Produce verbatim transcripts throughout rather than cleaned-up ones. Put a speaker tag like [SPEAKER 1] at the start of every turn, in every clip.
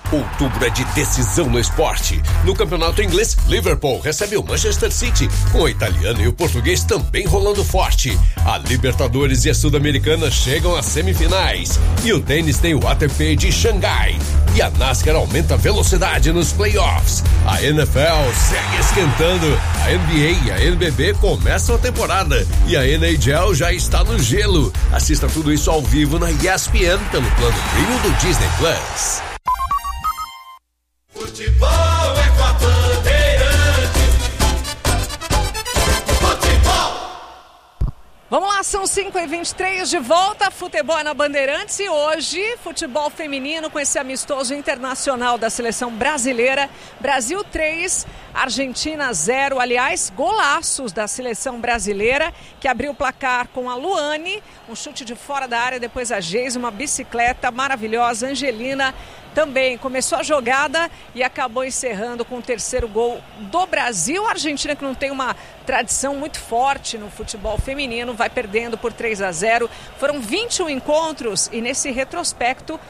[SPEAKER 1] Outubro é de decisão no esporte. No campeonato inglês, Liverpool recebe o Manchester City, com o italiano e o português também rolando forte. A Libertadores e a Sul-Americana chegam às semifinais. E o tênis tem o A T P de Xangai. E a NASCAR aumenta a velocidade nos playoffs. A N F L segue esquentando. A N B A e a N B B começam a temporada. E a N H L já está no gelo. Assista tudo isso ao vivo na E S P N pelo plano Premium do Disney Plus.
[SPEAKER 2] Futebol é com a Bandeirantes. Futebol.
[SPEAKER 3] Vamos lá, são cinco e vinte e três, de volta, futebol na Bandeirantes, e hoje, futebol feminino com esse amistoso internacional da seleção brasileira. Brasil três, Argentina zero, aliás, golaços da seleção brasileira, que abriu o placar com a Luane, um chute de fora da área, depois a Geise, uma bicicleta maravilhosa, Angelina também começou a jogada e acabou encerrando com o terceiro gol do Brasil. A Argentina, que não tem uma tradição muito forte no futebol feminino, vai perdendo por três a zero. Foram vinte e um encontros e nesse retrospecto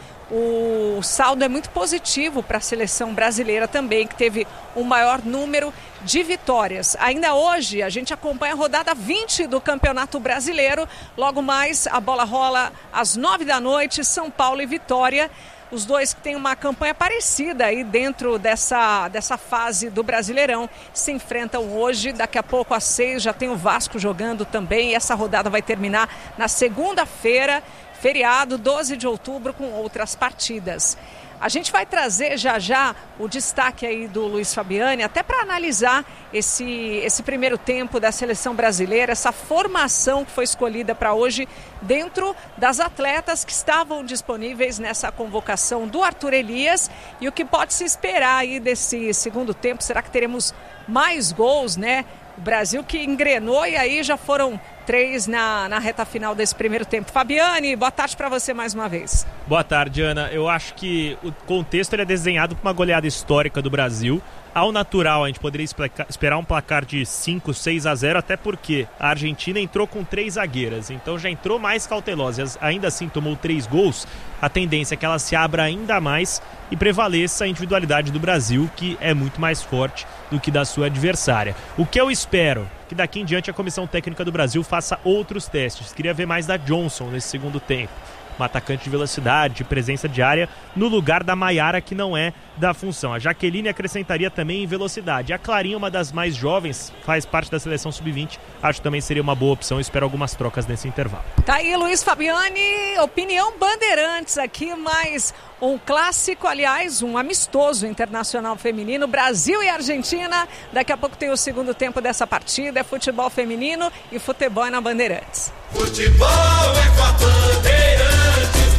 [SPEAKER 3] o saldo é muito positivo para a seleção brasileira também, que teve o maior número de vitórias. Ainda hoje a gente acompanha a rodada vinte do Campeonato Brasileiro. Logo mais a bola rola às nove da noite, São Paulo e Vitória. Os dois que têm uma campanha parecida aí dentro dessa, dessa fase do Brasileirão se enfrentam hoje. Daqui a pouco às seis já tem o Vasco jogando também. E essa rodada vai terminar na segunda-feira, feriado, doze de outubro, com outras partidas. A gente vai trazer já já o destaque aí do Luiz Fabiani, até para analisar esse, esse primeiro tempo da seleção brasileira, essa formação que foi escolhida para hoje dentro das atletas que estavam disponíveis nessa convocação do Arthur Elias, e o que pode se esperar aí desse segundo tempo. Será que teremos mais gols, né? O Brasil que engrenou e aí já foram três na, na reta final desse primeiro tempo. Fabiani, boa tarde para você mais uma vez.
[SPEAKER 4] Boa tarde, Ana. Eu acho que o contexto ele é desenhado por uma goleada histórica do Brasil. Ao natural, a gente poderia explicar, esperar um placar de cinco, seis a zero, até porque a Argentina entrou com três zagueiras, então já entrou mais cautelosa. Ainda assim tomou três gols. A tendência é que ela se abra ainda mais e prevaleça a individualidade do Brasil, que é muito mais forte do que da sua adversária. O que eu espero? Que daqui em diante a comissão técnica do Brasil faça outros testes. Queria ver mais da Johnson nesse segundo tempo. Uma atacante de velocidade, de presença de área, no lugar da Maiara, que não é da função. A Jaqueline acrescentaria também em velocidade. A Clarinha, uma das mais jovens, faz parte da seleção sub vinte. Acho que também seria uma boa opção. Espero algumas trocas nesse intervalo.
[SPEAKER 3] Tá aí, Luiz Fabiani, opinião Bandeirantes aqui, mais um clássico, aliás, um amistoso internacional feminino, Brasil e Argentina. Daqui a pouco tem o segundo tempo dessa partida. É futebol feminino e futebol é na Bandeirantes.
[SPEAKER 2] Futebol é com a Bandeirantes.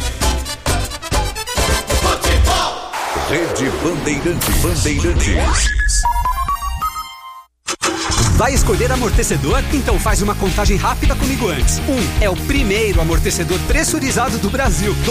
[SPEAKER 2] Futebol.
[SPEAKER 1] Rede Bandeirantes. Bandeirantes.
[SPEAKER 5] Vai escolher amortecedor? Então faz uma contagem rápida comigo antes. Um, é o primeiro amortecedor pressurizado do Brasil.